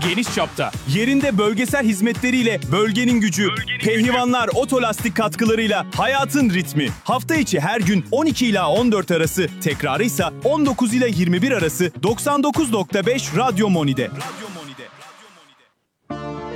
geniş çapta. Yerinde bölgesel hizmetleriyle bölgenin gücü. Pehlivanlar otolastik katkılarıyla hayatın ritmi. Hafta içi her gün 12 ila 14 arası, tekrarı ise 19 ile 21 arası 99.5 Radyo Moni'de.